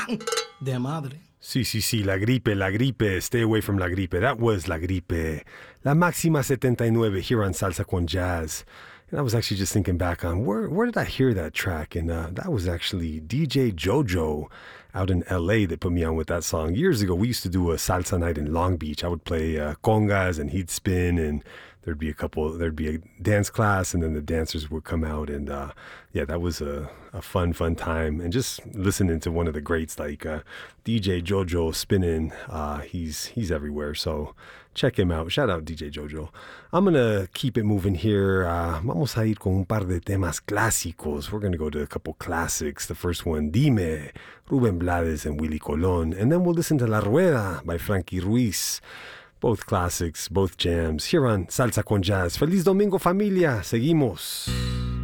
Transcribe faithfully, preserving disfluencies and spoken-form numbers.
De madre. Sí, sí, sí, la gripe, la gripe. Stay away from la gripe. That was la gripe. La Máxima seventy-nine here on Salsa con Jazz. And I was actually just thinking back on where where did I hear that track? And uh, that was actually D J Jojo out in L A that put me on with that song. Years ago, we used to do a salsa night in Long Beach. I would play uh, congas and he'd spin, and there'd be a couple, there'd be a dance class, and then the dancers would come out. And uh, yeah, that was a, a fun, fun time. And just listening to one of the greats like uh, D J Jojo spinning, uh, he's he's everywhere. So check him out. Shout out D J Jojo. I'm going to keep it moving here. Uh, vamos a ir con un par de temas clásicos. We're going to go to a couple classics. The first one, Dime, Rubén Blades and Willie Colon. And then we'll listen to La Rueda by Frankie Ruiz. Both classics, both jams, here on Salsa con Jazz. Feliz Domingo, familia. Seguimos.